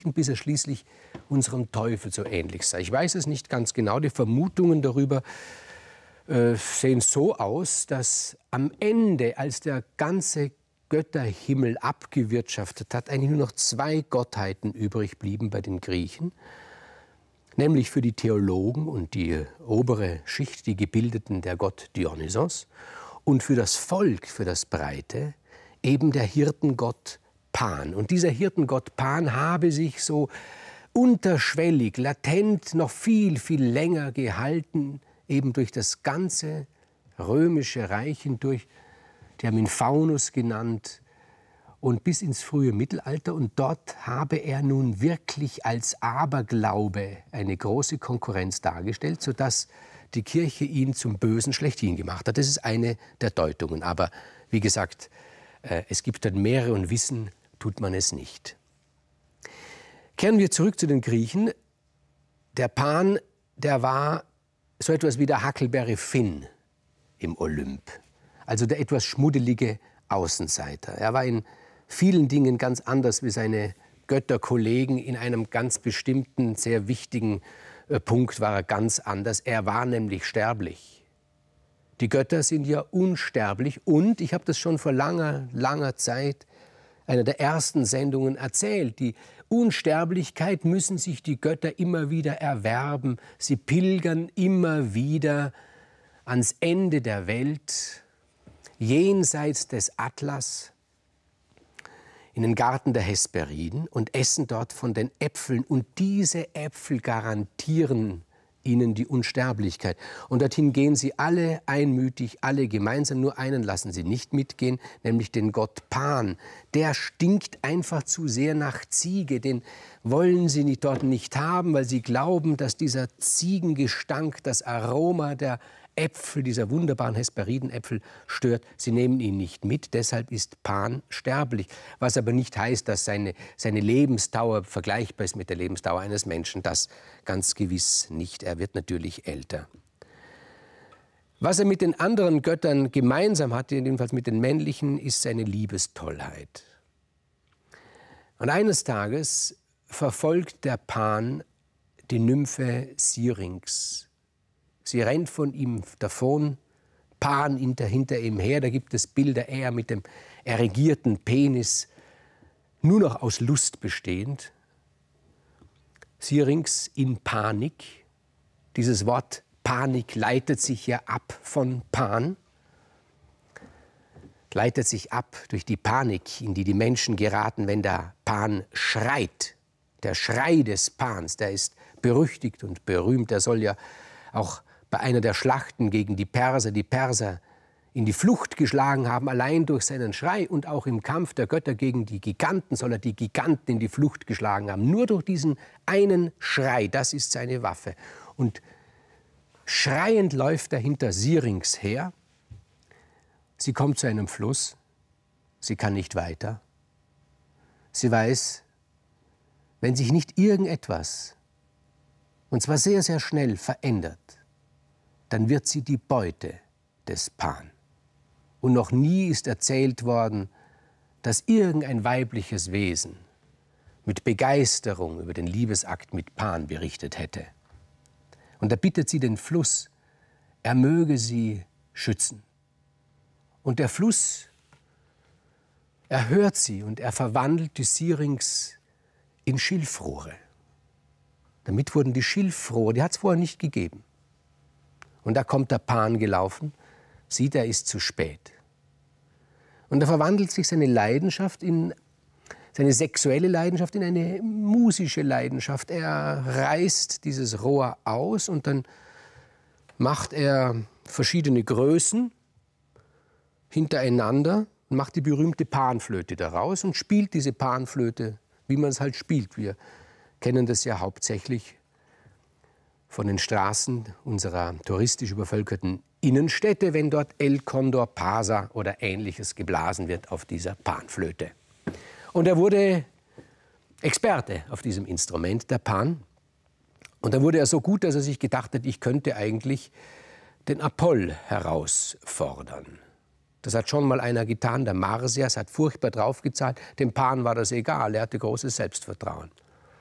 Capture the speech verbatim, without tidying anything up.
bis er schließlich unserem Teufel so ähnlich sei. Ich weiß es nicht ganz genau. Die Vermutungen darüber äh, sehen so aus, dass am Ende, als der ganze Götterhimmel abgewirtschaftet hat, eigentlich nur noch zwei Gottheiten übrig blieben bei den Griechen, nämlich für die Theologen und die obere Schicht, die Gebildeten, der Gott Dionysos, und für das Volk, für das Breite, eben der Hirtengott Pan. Und dieser Hirtengott Pan habe sich so unterschwellig, latent noch viel, viel länger gehalten, eben durch das ganze römische Reich hindurch. Die haben ihn Faunus genannt und bis ins frühe Mittelalter. Und dort habe er nun wirklich als Aberglaube eine große Konkurrenz dargestellt, sodass die Kirche ihn zum Bösen schlechthin gemacht hat. Das ist eine der Deutungen. Aber wie gesagt, äh, es gibt dann mehrere und wissen tut man es nicht. Kehren wir zurück zu den Griechen. Der Pan, der war so etwas wie der Huckleberry Finn im Olymp. Also der etwas schmuddelige Außenseiter. Er war in vielen Dingen ganz anders wie seine Götterkollegen. In einem ganz bestimmten, sehr wichtigen äh, Punkt war er ganz anders. Er war nämlich sterblich. Die Götter sind ja unsterblich. Und, ich habe das schon vor langer, langer Zeit, einer der ersten Sendungen erzählt, die Unsterblichkeit müssen sich die Götter immer wieder erwerben. Sie pilgern immer wieder ans Ende der Welt, jenseits des Atlas, in den Garten der Hesperiden und essen dort von den Äpfeln. Und diese Äpfel garantieren ihnen die Unsterblichkeit. Und dorthin gehen sie alle einmütig, alle gemeinsam. Nur einen lassen sie nicht mitgehen, nämlich den Gott Pan. Der stinkt einfach zu sehr nach Ziege. Den wollen sie nicht, dort nicht haben, weil sie glauben, dass dieser Ziegengestank das Aroma der Äpfel, dieser wunderbaren Hesperidenäpfel, stört. Sie nehmen ihn nicht mit, deshalb ist Pan sterblich. Was aber nicht heißt, dass seine, seine Lebensdauer vergleichbar ist mit der Lebensdauer eines Menschen. Das ganz gewiss nicht. Er wird natürlich älter. Was er mit den anderen Göttern gemeinsam hatte, jedenfalls mit den männlichen, ist seine Liebestollheit. Und eines Tages verfolgt der Pan die Nymphe Syrinx. Sie rennt von ihm davon, Pan hinter, hinter ihm her. Da gibt es Bilder, er mit dem erregierten Penis, nur noch aus Lust bestehend. Syrinx in Panik. Dieses Wort Panik leitet sich ja ab von Pan. Leitet sich ab durch die Panik, in die die Menschen geraten, wenn der Pan schreit. Der Schrei des Pans, der ist berüchtigt und berühmt. Der soll ja auch bei einer der Schlachten gegen die Perser, die Perser in die Flucht geschlagen haben, allein durch seinen Schrei. Und auch im Kampf der Götter gegen die Giganten soll er die Giganten in die Flucht geschlagen haben. Nur durch diesen einen Schrei, das ist seine Waffe. Und schreiend läuft er hinter Syrinx her. Sie kommt zu einem Fluss. Sie kann nicht weiter. Sie weiß, wenn sich nicht irgendetwas, und zwar sehr, sehr schnell, verändert, dann wird sie die Beute des Pan. Und noch nie ist erzählt worden, dass irgendein weibliches Wesen mit Begeisterung über den Liebesakt mit Pan berichtet hätte. Und da bittet sie den Fluss, er möge sie schützen. Und der Fluss, er hört sie und er verwandelt die Syrinx in Schilfrohre. Damit wurden die Schilfrohre, die hat es vorher nicht gegeben. Und da kommt der Pan gelaufen, sieht, er ist zu spät. Und da verwandelt sich seine Leidenschaft, in, seine sexuelle Leidenschaft in eine musische Leidenschaft. Er reißt dieses Rohr aus und dann macht er verschiedene Größen hintereinander und macht die berühmte Panflöte daraus und spielt diese Panflöte, wie man es halt spielt. Wir kennen das ja hauptsächlich von den Straßen unserer touristisch übervölkerten Innenstädte, wenn dort El Condor Pasa oder Ähnliches geblasen wird auf dieser Panflöte. Und er wurde Experte auf diesem Instrument, der Pan. Und dann wurde er so gut, dass er sich gedacht hat, ich könnte eigentlich den Apoll herausfordern. Das hat schon mal einer getan, der Marsyas hat furchtbar draufgezahlt. Dem Pan war das egal, er hatte großes Selbstvertrauen.